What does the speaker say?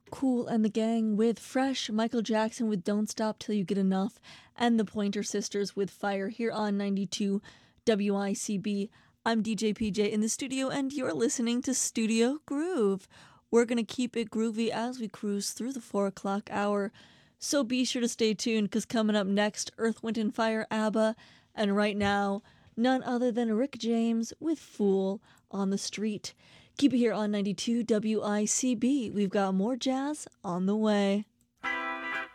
Cool and the Gang with Fresh, Michael Jackson with Don't Stop Till You Get Enough, and the Pointer Sisters with Fire here on 92 WICB. I'm DJ PJ in the studio, and you're listening to Studio Groove. We're going to keep it groovy as we cruise through the 4 o'clock hour. So be sure to stay tuned because coming up next, Earth, Wind, and Fire, ABBA, and right now, none other than Rick James with Fool on the Street. Keep it here on 92 WICB. We've got more jazz on the way.